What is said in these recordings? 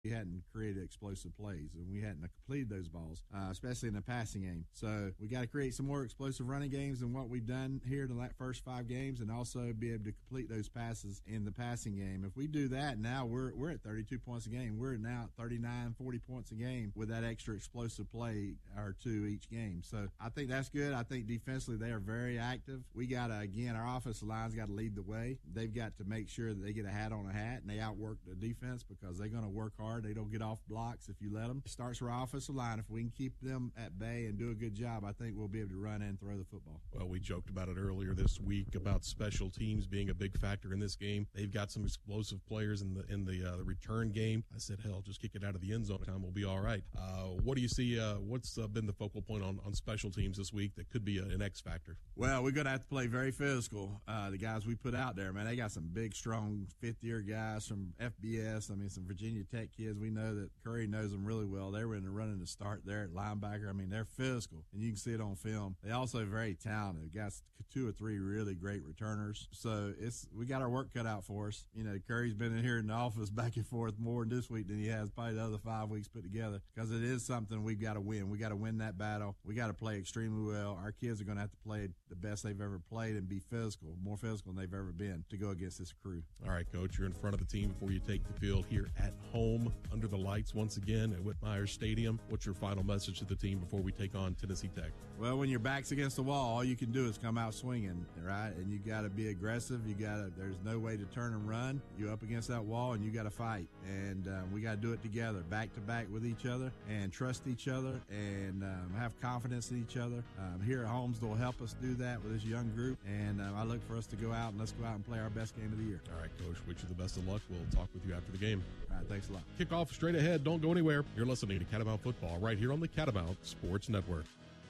we hadn't created explosive plays, and we hadn't completed those balls, especially in the passing game. So we got to create some more explosive running games than what we've done here in the first 5 games, and also be able to complete those passes in the passing game. If we do that, now we're at 32 points a game. We're now at 39, 40 points a game with that extra explosive play or 2 each game. So I think that's good. I think defensively they are very active. We got to, again, our offensive line's got to lead the way. They've got to make sure that they get a hat on a hat, and they outwork the defense because they're going to work hard. They don't get off blocks if you let them. It starts with our offensive line. If we can keep them at bay and do a good job, I think we'll be able to run and throw the football. Well, we joked about it earlier this week about special teams being a big factor in this game. They've got some explosive players in the return game. I said, hell, just kick it out of the end zone. Time will be all right. What do you see? What's been the focal point on special teams this week that could be an X factor? Well, we're going to have to play very physical. The guys we put out there, man, they got some big, strong fifth-year guys from FBS. I mean, some Virginia Tech kids. We know that Curry knows them really well. They were in the running to start there at linebacker. I mean, they're physical, and you can see it on film. They also very talented. Got 2 or 3 really great returners. So we got our work cut out for us. You know, Curry's been in here in the office back and forth more this week than he has probably the other 5 weeks put together, because it is something we've got to win. We got to win that battle. We got to play extremely well. Our kids are going to have to play the best they've ever played and be physical, more physical than they've ever been to go against this crew. All right, Coach, you're in front of the team before you take the field here at home under the lights once again at Whitmire Stadium. What's your final message to the team before we take on Tennessee Tech? Well, when your back's against the wall, all you can do is come out swinging, right? And you got to be aggressive. There's no way to turn and run. You're up against that wall, and you got to fight. And we got to do it together, back to back with each other, and trust each other, and have confidence in each other. Here at Holmes will help us do that with this young group, and I look for us to go out, and let's go out and play our best game of the year. All right, Coach, wish you the best of luck. We'll talk with you after the game. All right, thanks a lot. Kickoff straight ahead. Don't go anywhere. You're listening to Catamount Football right here on the Catamount Sports Network.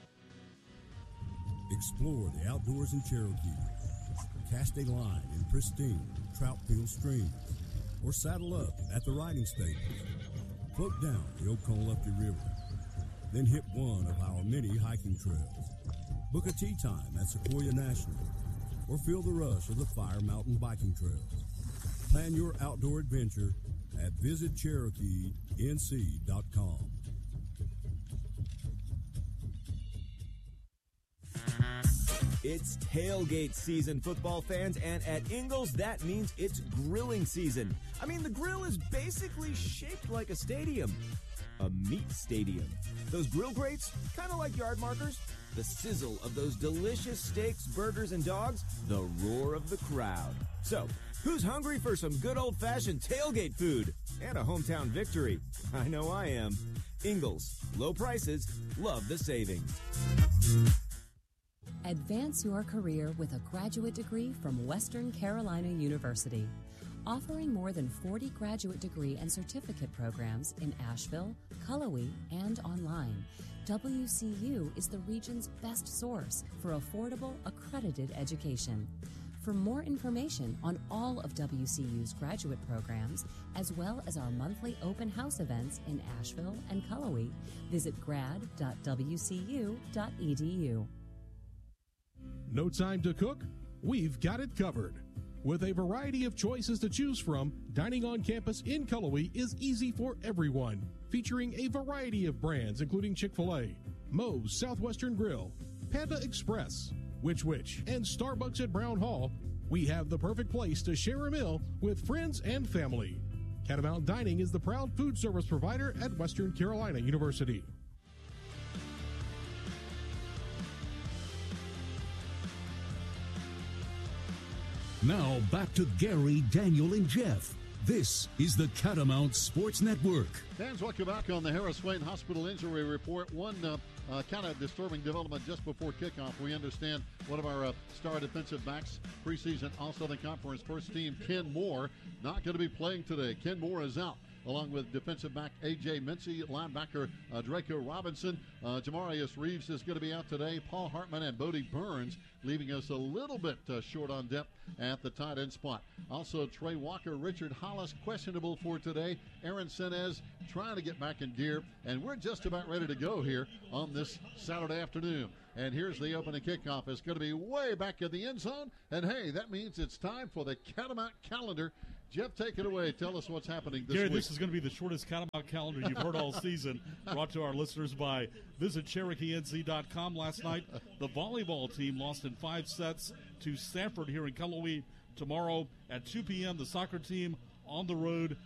Explore the outdoors in Cherokee. Cast a line in pristine Troutfield streams, or saddle up at the riding stables. Float down the Okolumne River. Then hit one of our many hiking trails. Book a tee time at Sequoia National, or feel the rush of the Fire Mountain biking trails. Plan your outdoor adventure at visitcherokeenc.com. It's tailgate season, football fans, and at Ingles, that means it's grilling season. I mean, the grill is basically shaped like a stadium. A meat stadium. Those grill grates, kind of like yard markers. The sizzle of those delicious steaks, burgers, and dogs. The roar of the crowd. So, who's hungry for some good old-fashioned tailgate food? And a hometown victory? I know I am. Ingles. Low prices. Love the savings. Advance your career with a graduate degree from Western Carolina University. Offering more than 40 graduate degree and certificate programs in Asheville, Cullowhee, and online, WCU is the region's best source for affordable, accredited education. For more information on all of WCU's graduate programs, as well as our monthly open house events in Asheville and Cullowhee, visit grad.wcu.edu. No time to cook? We've got it covered. With a variety of choices to choose from, dining on campus in Cullowhee is easy for everyone. Featuring a variety of brands including Chick-fil-A, Moe's Southwestern Grill, Panda Express, Which, and Starbucks at Brown Hall, we have the perfect place to share a meal with friends and family. Catamount Dining is the proud food service provider at Western Carolina University. Now back to Gary, Daniel, and Jeff. This is the Catamount Sports Network. Fans, welcome back on the Harris Wayne Hospital Injury Report. One kind of disturbing development just before kickoff. We understand one of our star defensive backs, preseason All-Southern Conference first team, Ken Moore, not going to be playing today. Ken Moore is out, along with defensive back A.J. Mincy, linebacker Draco Robinson. Jamarius Reeves is going to be out today. Paul Hartman and Bodie Burns leaving us a little bit short on depth at the tight end spot. Also, Trey Walker, Richard Hollis questionable for today. Aaron Senez trying to get back in gear. And we're just about ready to go here on this Saturday afternoon. And here's the opening kickoff. It's going to be way back in the end zone. And, hey, that means it's time for the Catamount calendar Jeff, take it away. Tell us what's happening this Gary, week. this is going to be the shortest Catamount calendar you've heard all season. Brought to our listeners by Visit CherokeeNZ.com. Last night, the volleyball team lost in 5 sets to Sanford here in Cullowhee. Tomorrow at 2 p.m., the soccer team on the road